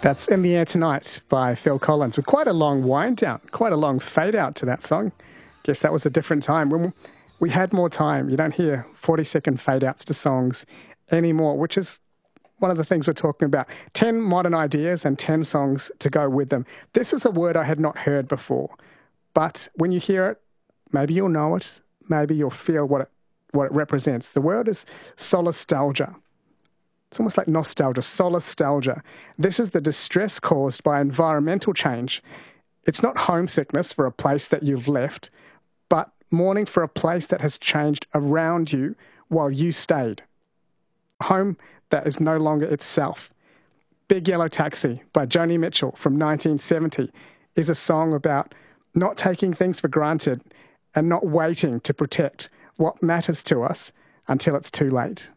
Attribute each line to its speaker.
Speaker 1: That's In the Air Tonight by Phil Collins, with quite a long wind down, quite a long fade out to that song. Guess that was a different time when we had more time. You don't hear 40-second fade outs to songs anymore, which is one of the things we're talking about. 10 modern ideas and 10 songs to go with them. This is a word I had not heard before, but when you hear it, maybe you'll know it, maybe you'll feel what it represents. The word is solastalgia. It's almost like nostalgia, solastalgia. This is the distress caused by environmental change. It's not homesickness for a place that you've left, but mourning for a place that has changed around you while you stayed. A home that is no longer itself. Big Yellow Taxi by Joni Mitchell from 1970 is a song about not taking things for granted and not waiting to protect what matters to us until it's too late.